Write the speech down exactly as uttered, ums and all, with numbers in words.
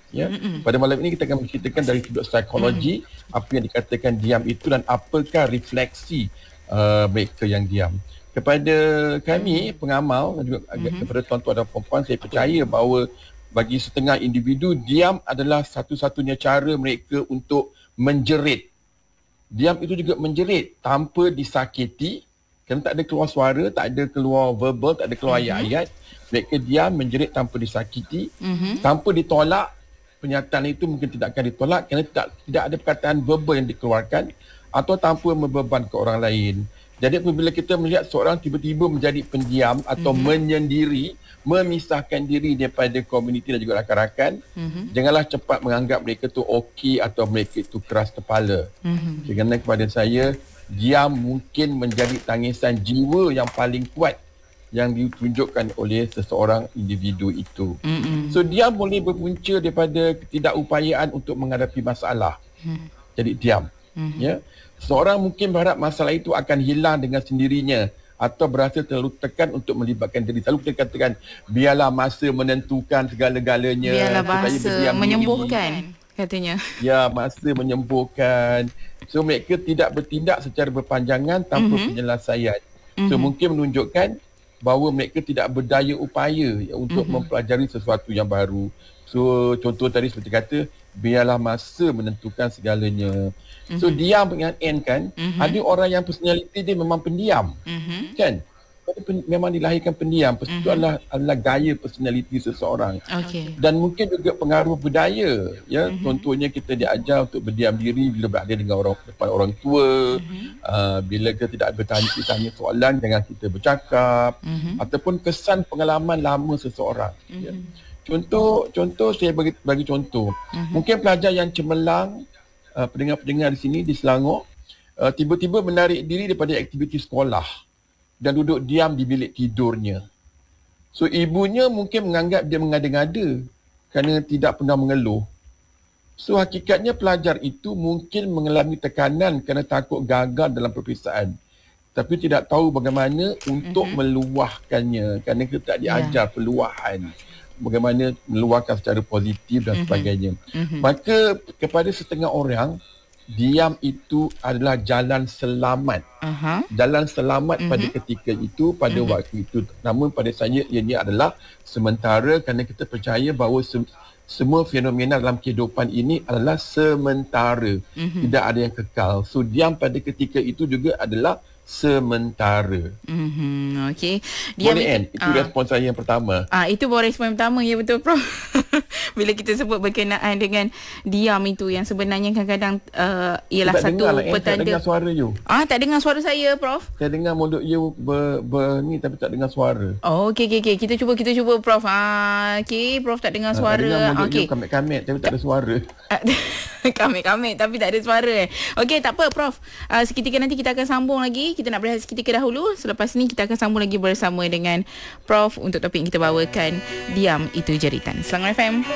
Ya, mm-hmm. pada malam ini kita akan menceritakan dari sudut psikologi mm-hmm. apa yang dikatakan diam itu dan apakah refleksi uh, mereka yang diam. Kepada kami mm-hmm. pengamal dan juga mm-hmm. kepada tuan-tuan dan puan-puan, saya percaya bahawa bagi setengah individu, diam adalah satu-satunya cara mereka untuk menjerit. Diam itu juga menjerit tanpa disakiti, kerana tak ada keluar suara, tak ada keluar verbal, tak ada keluar mm-hmm. ayat-ayat. Mereka diam menjerit tanpa disakiti, mm-hmm. tanpa ditolak. Pernyataan itu mungkin tidak akan ditolak kerana tidak, tidak ada perkataan verbal yang dikeluarkan atau tanpa membeban ke orang lain. Jadi apabila kita melihat seorang tiba-tiba menjadi pendiam atau mm-hmm. menyendiri, memisahkan diri daripada komuniti dan juga rakan-rakan, mm-hmm. janganlah cepat menganggap mereka tu okey atau mereka itu keras kepala. Mm-hmm. Kerana kepada saya, diam mungkin menjadi tangisan jiwa yang paling kuat yang ditunjukkan oleh seseorang individu itu. Mm-hmm. So diam boleh berpunca daripada ketidakupayaan untuk menghadapi masalah. Mm-hmm. Jadi diam. Mm-hmm. Ya. Seorang mungkin berharap masalah itu akan hilang dengan sendirinya atau berasa terlalu tekan untuk melibatkan diri. Selalu kita katakan biarlah masa menentukan segala-galanya. Biarlah masa menyembuhkan diri. Katanya. Ya, masa menyembuhkan. So mereka tidak bertindak secara berpanjangan tanpa mm-hmm. penyelesaian. So mm-hmm. mungkin menunjukkan bahawa mereka tidak berdaya upaya untuk mm-hmm. mempelajari sesuatu yang baru. So contoh tadi seperti kata, biarlah masa menentukan segalanya. Mm-hmm. So diam dengan N kan, mm-hmm. ada orang yang personality dia memang pendiam. Mm-hmm. Kan? Pen, memang dilahirkan pendiam. Mm-hmm. Itu adalah, adalah gaya personality seseorang. Okay. Dan mungkin juga pengaruh budaya. Ya, mm-hmm. contohnya kita diajar untuk berdiam diri bila berada dengan orang depan orang tua. Mm-hmm. Uh, bila kita tidak bertanya, ditanya soalan, jangan kita bercakap. Mm-hmm. Ataupun kesan pengalaman lama seseorang. Mm-hmm. Ya. Contoh, contoh saya bagi, bagi contoh. Mm-hmm. Mungkin pelajar yang cemerlang, uh, pendengar-pendengar di sini di Selangor, uh, tiba-tiba menarik diri daripada aktiviti sekolah dan duduk diam di bilik tidurnya. So ibunya mungkin menganggap dia mengada-ngada kerana tidak pernah mengeluh. So hakikatnya pelajar itu mungkin mengalami tekanan kerana takut gagal dalam peperiksaan, tapi tidak tahu bagaimana untuk mm-hmm. meluahkannya kerana kita tak diajar yeah. peluahan. Bagaimana meluahkan secara positif dan mm-hmm. sebagainya. Mm-hmm. Maka kepada setengah orang, diam itu adalah jalan selamat. Uh-huh. Jalan selamat mm-hmm. pada ketika itu, pada mm-hmm. waktu itu. Namun pada saya, ianya adalah sementara kerana kita percaya bahawa se- semua fenomena dalam kehidupan ini adalah sementara. Mm-hmm. Tidak ada yang kekal. So diam pada ketika itu juga adalah sementara. Mm-hmm. Okey. Boleh kan? Itu, itu uh, respon saya yang pertama. Ah, uh, itu baru respon yang pertama. Ya betul, Prof. Bila kita sebut berkenaan dengan diam itu yang sebenarnya kadang-kadang uh, ialah tak satu dengar, petanda. Tak dengar suara you. Ah, tak dengar suara saya, Prof. Saya dengar mulut you ber, ber ni tapi tak dengar suara. Oh, okey okey okey. Kita cuba kita cuba, Prof. Ah, okey, Prof tak dengar suara. Tak dengar mulut okay. you kamit-kamit tapi tak ada suara. Kamit-kamit tapi tak ada suara eh. Okey, tak apa, Prof. Uh, seketika nanti kita akan sambung lagi. Kita nak berehat seketika dahulu. Selepas ni kita akan sambung lagi bersama dengan Prof untuk topik yang kita bawakan, diam itu jeritan. Selangor F M.